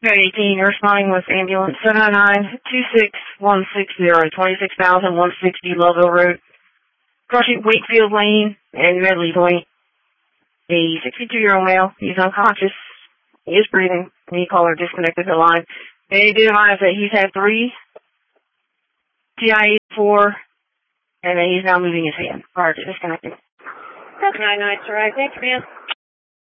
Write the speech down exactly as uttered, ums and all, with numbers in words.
eighteen, you're responding with ambulance seven oh nine, two six one six zero, twenty-six thousand one hundred sixty Lovell Road, crossing Wakefield Lane and Medley Point. A sixty-two-year-old male, he's unconscious, he is breathing, the caller disconnected the line. They did advise that he's had three T I As before, and that he's now moving his hand prior to disconnecting. nine nine, sir. Thanks, man.